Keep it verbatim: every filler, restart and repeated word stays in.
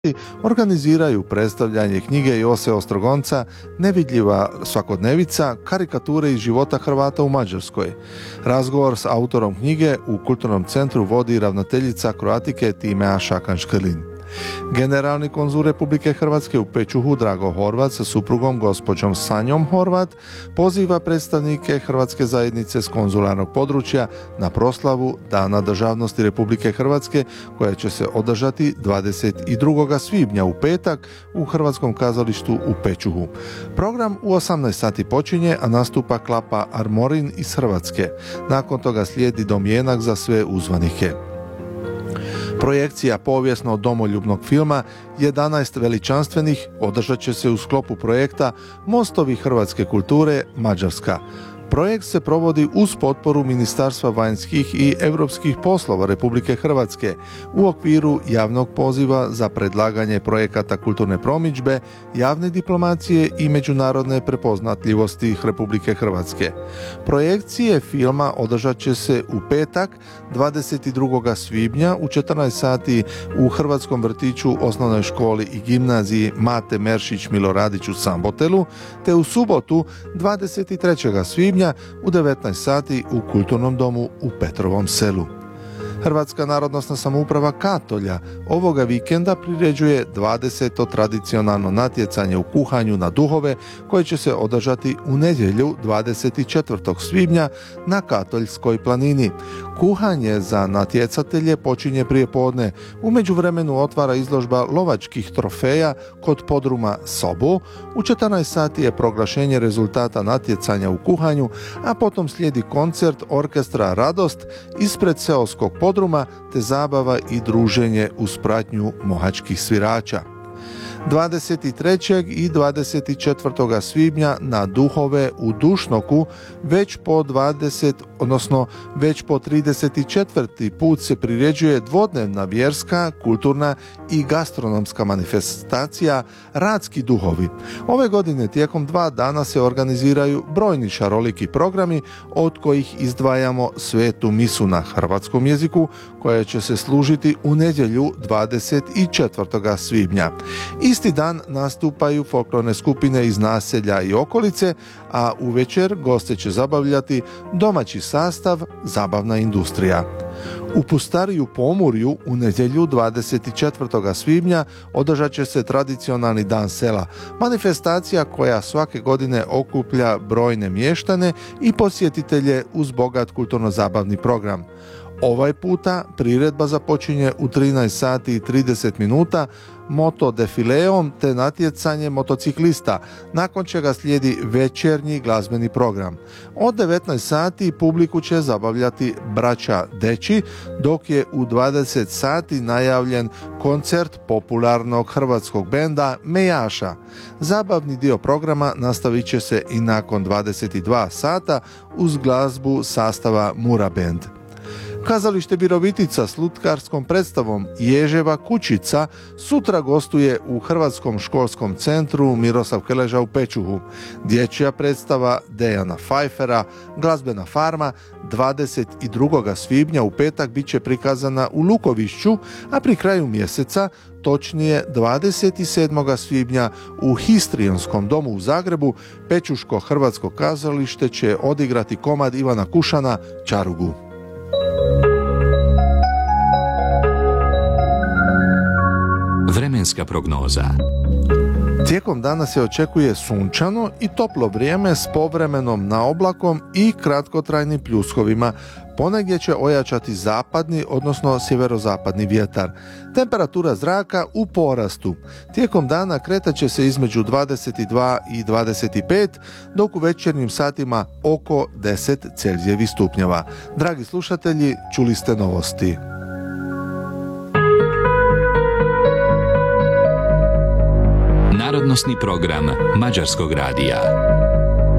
organiziraju predstavljanje knjige Jose Ostrogonca Nevidljiva svakodnevica, karikature iz života Hrvata u Mađarskoj. Razgovor s autorom knjige u Kulturnom centru vodi ravnateljica Kroatike Timea Šakan-Škrlin. Generalni konzul Republike Hrvatske u Pečuhu Drago Horvat sa suprugom gospođom Sanjom Horvat poziva predstavnike Hrvatske zajednice s konzularnog područja na proslavu Dana državnosti Republike Hrvatske koja će se održati dvadeset drugog svibnja u petak u Hrvatskom kazalištu u Pečuhu. Program u osamnaest sati počinje, a nastupa klapa Armorin iz Hrvatske. Nakon toga slijedi domjenak za sve uzvanike. Projekcija povijesno-domoljubnog filma jedanaest veličanstvenih održat će se u sklopu projekta Mostovi hrvatske kulture Mađarska. Projekt se provodi uz potporu Ministarstva vanjskih i europskih poslova Republike Hrvatske u okviru javnog poziva za predlaganje projekata kulturne promidžbe, javne diplomacije i međunarodne prepoznatljivosti Republike Hrvatske. Projekcije filma održat će se u petak dvadeset drugog svibnja u četrnaest sati u Hrvatskom vrtiću, osnovnoj školi i gimnaziji Mate Meršić Miloradić u Sambotelu, te u subotu dvadeset trećeg svibnja u devetnaest sati u Kulturnom domu u Petrovom Selu. Hrvatska narodnosna samouprava Katolja ovoga vikenda priređuje dvadeseto tradicionalno natjecanje u kuhanju na duhove koje će se održati u nedjelju dvadeset četvrtog svibnja na Katoljskoj planini. Kuhanje za natjecatelje počinje prije podne. U međuvremenu otvara izložba lovačkih trofeja kod podruma Sobu. U četrnaest sati je proglašenje rezultata natjecanja u kuhanju, a potom slijedi koncert orkestra Radost ispred seoskog podruma te zabava i druženje uz pratnju mohačkih svirača. dvadeset trećeg i dvadeset četvrtog svibnja na duhove u Dušnoku već po dvadeset, odnosno već po trideset četvrti put se priređuje dvodnevna vjerska, kulturna i gastronomska manifestacija Radski duhovi. Ove godine tijekom dva dana se organiziraju brojni šaroliki programi, od kojih izdvajamo svetu misu na hrvatskom jeziku koja će se služiti u nedjelju dvadeset četvrtog svibnja. Isti dan nastupaju folklorne skupine iz naselja i okolice, a uvečer goste će zabavljati domaći sastav Zabavna industrija. U Pustariji u Pomurju u nedjelju dvadeset četvrtog svibnja održat će se tradicionalni dan sela, manifestacija koja svake godine okuplja brojne mještane i posjetitelje uz bogat kulturno-zabavni program. Ovaj puta priredba započinje u trinaest sati i trideset minuta moto defileom te natjecanje motociklista, nakon čega slijedi večernji glazbeni program. Od devetnaest sati publiku će zabavljati braća Deči, dok je u dvadeset sati najavljen koncert popularnog hrvatskog benda Mejaša. Zabavni dio programa nastavit će se i nakon dvadeset dva sata uz glazbu sastava Mura Band. Kazalište Virovitica s lutkarskom predstavom Ježeva kućica sutra gostuje u Hrvatskom školskom centru Miroslav Krleža u Pečuhu. Dječja predstava Dejana Pfeiffera, glazbena farma, dvadeset drugog svibnja u petak bit će prikazana u Lukovišću, a pri kraju mjeseca, točnije dvadeset sedmog svibnja u Histrijonskom domu u Zagrebu, Pečuško hrvatsko kazalište će odigrati komad Ivana Kušana Čarugu. Vremenska prognoza. Tijekom dana se očekuje sunčano i toplo vrijeme s povremenom naoblakom i kratkotrajnim pljuskovima. Ponegdje će ojačati zapadni, odnosno sjeverozapadni vjetar. Temperatura zraka u porastu. Tijekom dana kretat će se između dvadeset dva i dvadeset pet, dok u večernjim satima oko deset Celzijevih stupnjeva. Dragi slušatelji, čuli ste novosti. Narodnosni program Mađarskog radija.